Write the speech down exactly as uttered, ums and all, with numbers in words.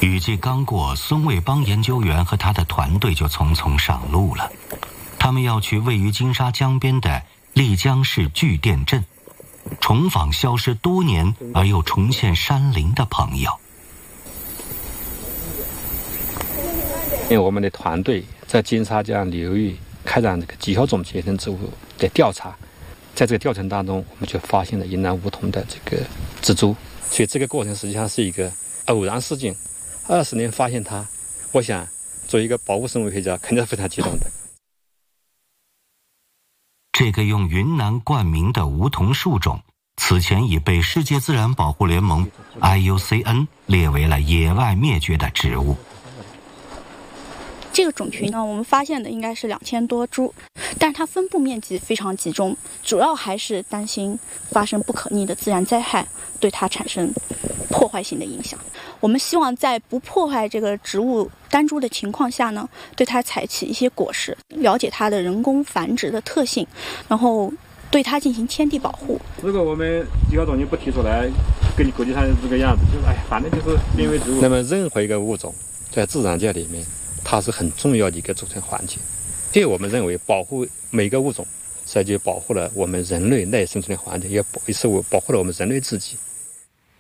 雨季刚过，松卫邦研究员和他的团队就匆匆上路了。他们要去位于金沙江边的丽江市巨店镇，重访消失多年而又重现山林的朋友。 因为我们的团队在金沙江流域开展这个几何种野生植物的调查，在这个调查当中，我们就发现了云南梧桐的这个植株，所以这个过程实际上是一个偶然事件。二十年发现它，我想作为一个保护生物学家，肯定是非常激动的。 这个用云南冠名的梧桐树种，此前已被世界自然保护联盟 I U C N 列为了野外灭绝的植物。 这个种群呢，我们发现的应该是两千多株，但是它分布面积非常集中，主要还是担心发生不可逆的自然灾害对它产生破坏性的影响。我们希望在不破坏这个植物单株的情况下呢，对它采取一些果实，了解它的人工繁殖的特性，然后对它进行天地保护。 如果我们几个种群不提出来，跟你国际上这个样子，就是哎，反正就是濒危植物。那么任何一个物种在自然界里面，它是很重要的一个组成环节。所以我们认为，保护每个物种，实际保护了我们人类赖以生存的环境，也保也是保护了我们人类自己。